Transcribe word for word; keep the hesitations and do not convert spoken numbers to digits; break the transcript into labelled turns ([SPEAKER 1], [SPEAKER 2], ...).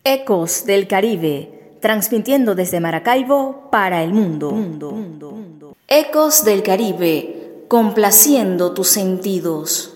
[SPEAKER 1] Ecos del Caribe, transmitiendo desde Maracaibo para el mundo. mundo, mundo, mundo. Ecos del Caribe, complaciendo tus sentidos.